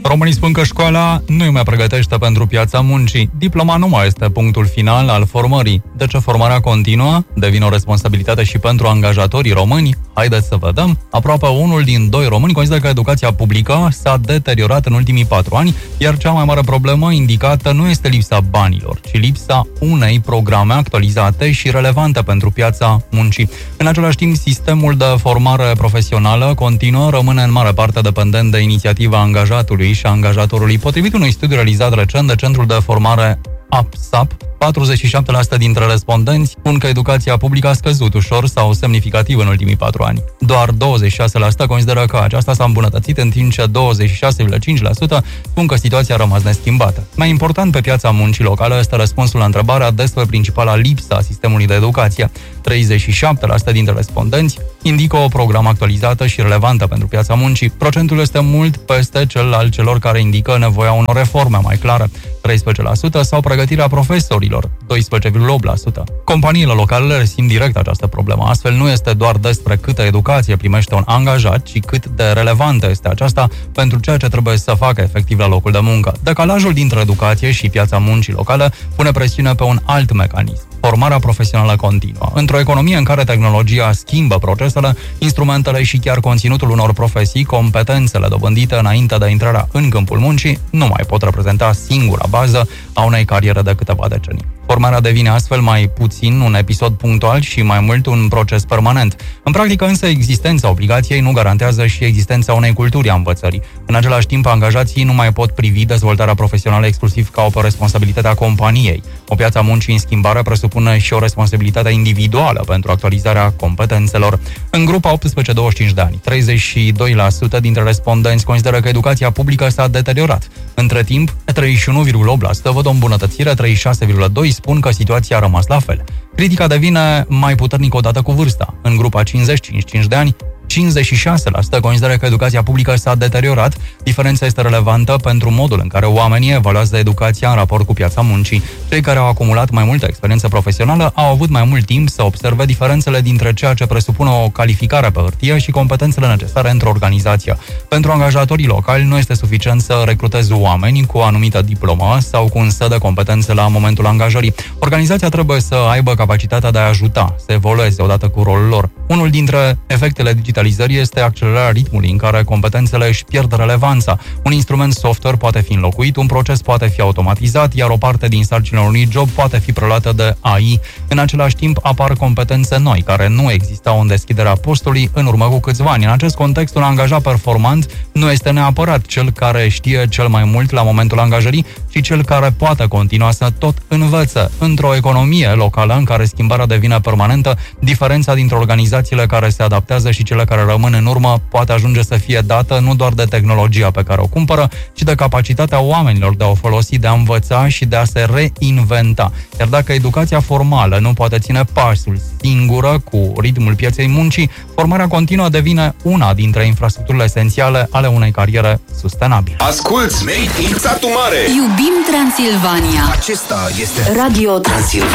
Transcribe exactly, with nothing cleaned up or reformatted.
Românii spun că școala nu îi mai pregătește pentru piața muncii. Diploma nu mai este punctul final al formării. De ce formarea continuă? Devine o responsabilitate și pentru angajatorii români? Haideți să vedem. Aproape unul din doi români consideră că educația publică s-a deteriorat în ultimii patru ani, iar cea mai mare problemă indicată nu este lipsa banilor, ci lipsa unei programe actualizate și relevante pentru piața muncii. În același timp, sistemul de formare profesională continuă rămâne în mare parte dependent de inițiativa angajatului și a angajatorului. Potrivit unui studiu realizat recent de Centrul de Formare A P S A P, patruzeci și șapte la sută dintre respondenți spun că educația publică a scăzut ușor sau semnificativ în ultimii patru ani. Doar douăzeci și șase la sută consideră că aceasta s-a îmbunătățit, în timp ce douăzeci și șase virgulă cinci la sută spun că situația a rămas neschimbată. Mai important pe piața muncii locale este răspunsul la întrebarea despre principala lipsă a sistemului de educație. treizeci și șapte la sută dintre respondenți indică o programă actualizată și relevantă pentru piața muncii. Procentul este mult peste cel al celor care indică nevoia unor reforme mai clare, treisprezece la sută, sau pregătirea profesorilor, doisprezece virgulă opt la sută. Companiile locale resimt direct această problemă. Astfel, nu este doar despre câtă educație primește un angajat, ci cât de relevantă este aceasta pentru ceea ce trebuie să facă efectiv la locul de muncă. Decalajul dintre educație și piața muncii locale pune presiune pe un alt mecanism: formarea profesională continuă. Într-o economie în care tehnologia schimbă procesele, instrumentele și chiar conținutul unor profesii, competențele dobândite înainte de intrarea în câmpul muncii nu mai pot reprezenta singura bază a unei cariere de câteva decenii. Formarea devine astfel mai puțin un episod punctual și mai mult un proces permanent. În practică însă, existența obligației nu garantează și existența unei culturi a învățării. În același timp, angajații nu mai pot privi dezvoltarea profesională exclusiv ca o responsabilitate a companiei. O piață a muncii în schimbare presupune și o responsabilitate individuală pentru actualizarea competențelor. În grupa optsprezece douăzeci și cinci de ani, treizeci și doi la sută dintre respondenți consideră că educația publică s-a deteriorat. Între timp, treizeci și unu virgulă opt la sută văd o îmbunătățire, treizeci și șase virgulă doi la sută spun că situația a rămas la fel. Critica devine mai puternică odată cu vârsta. În grupa cincizeci cincizeci și cinci de ani, cincizeci și șase la sută consideră că educația publică s-a deteriorat. Diferența este relevantă pentru modul în care oamenii evaluează educația în raport cu piața muncii. Cei care au acumulat mai multă experiență profesională au avut mai mult timp să observe diferențele dintre ceea ce presupune o calificare pe hârtie și competențele necesare într-o organizație. Pentru angajatorii locali nu este suficient să recrutezi oameni cu o anumită diplomă sau cu un set de competențe la momentul angajării. Organizația trebuie să aibă capacitatea de a ajuta să evolueze odată cu rolul lor. Unul dintre efectele digitalizării este accelerarea ritmului în care competențele își pierd relevanța. Un instrument software poate fi înlocuit, un proces poate fi automatizat, iar o parte din sarcinile unui job poate fi preluată de A I. În același timp, apar competențe noi, care nu existau în deschiderea postului în urmă cu câțiva ani. În acest context, un angajat performant nu este neapărat cel care știe cel mai mult la momentul angajării, ci cel care poate continua să tot învețe. Într-o economie locală în care schimbarea devine permanentă, diferența dintre organizațiile care se adaptează și cele care rămân în urmă poate ajunge să fie dată nu doar de tehnologia pe care o cumpără, ci de capacitatea oamenilor de a o folosi, de a învăța și de a se reinventa. Iar dacă educația formală nu poate ține pasul singură cu ritmul pieței muncii, formarea continuă devine una dintre infrastructurile esențiale ale unei cariere sustenabile. Asculți Made in Satu Mare! Iubim Transilvania! Acesta este Radio Transilvania.